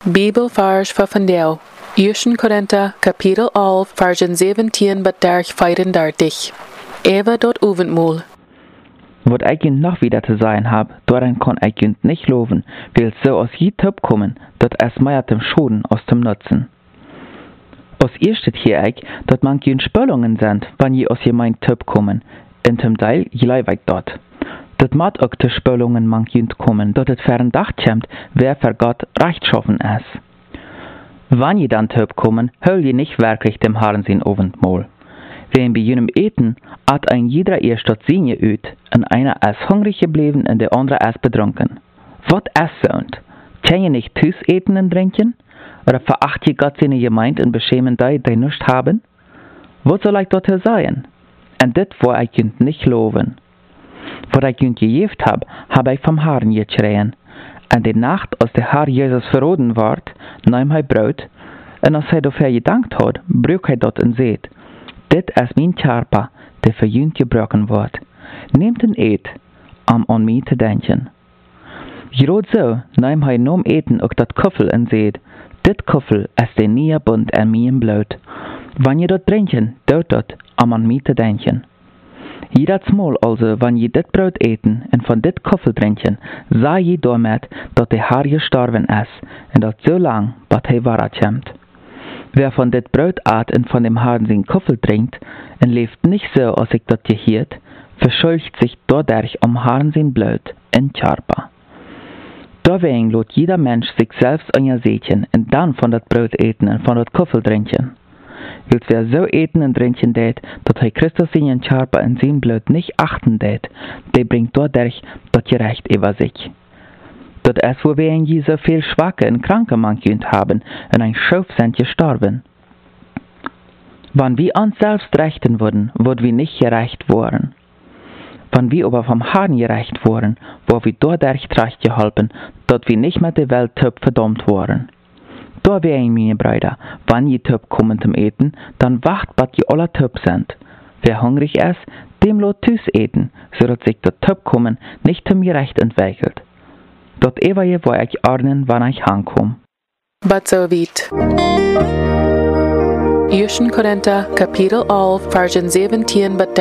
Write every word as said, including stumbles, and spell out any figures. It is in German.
Bibelvers voor vandaag. Eerste Korinther, kapitel elf, versen zeventien tot vijfendertig. Eva dort Uventmoel. Wat ik je nog wieder te zeggen heb, daarin kan ik je niet loven, weil so aus je top kommen, dat es mehr zum Schoden als zum Nutzen. Als erstes hier ich, dat man je Spöllungen sind, wenn je aus je mein top kommen, in zum Teil je leibig dort. Dat macht auch zu Spöllungen man je kommen, dat het verdacht kommt, wer für Gott rechtschaffen ist. Wenn je dann top kommen, höll je nicht wirklich dem Herrn sein Abendmahl. Wenn bei jenem Eten hat ein jeder erst das Sinje üt, und einer ist hungrig geblieben und der andere ist betrunken. Was ist so? Kann je nicht Tüß eten und trinken? Oder veracht je Gott seine Gemeinde und beschämen die, die nichts haben? Was soll ich dort sagen? Und das wo ich jünd nicht loben. Was ich jünd gejeft hab, hab ich vom Herrn geschrien. Und die Nacht, als der Herr Jesus verroden ward, nahm er Brot, und als er dafür gedankt hat, brüch er dort und seht, dit is mijn Körper, der für jünd gebrochen wird. Nehmt en eet, um an mich zu denken. Gerade so nahm er nom Eten auch dat Kuffel und seht, dit Kuffel ist der neue Bund an meinem Blut. Wenn ihr dort trinken, tut dort, um an mich zu denken. Jedes Mal also, wenn ihr dit Brot eten und von dit Kuffel trinken, sah je damit, dass der Herr gestorben ist und dat so lang, bis er wiederkommt. Wer von dit Brot at und von dem Herrn sein Kuffel trinkt, und lebt nicht so, als ich dat gehiert, verschuldigt sich dadurch um Herrn sein Blut in Körper. Deswegen lot jeder Mensch sich selbst untersuchen und dann von dat Brot eten und von dat Kuffel trinken. Wilt wer so eten und trinken tät, dass er Christus seinen Körper und sein Blut nicht achten tät, der bringt dadurch das Gerecht über sich. Dat es, wo wir in je so viel schwache und kranke Mann haben, und ein Schuf sind gestorben. Wenn wir uns selbst rechten würden, würden wir nicht gerecht worden. Wenn wir aber vom Herrn gerecht wurden, wo wir dadurch recht geholfen, dass wir nicht mit der Welt töp verdammt wurden. Da wären meine Brüder, wenn je töp kommen zum Eten, dann wacht, bis je alle töp sind. Wer hungrig ist, dem lot Tüß eten, so dass sich das töp kommen nicht zum Gerecht entwickelt. Dat ewa je wo ich ordnen, wann ich ankomme. But so weit. Eerste Korinther, kapitel elf, versen zeventien tot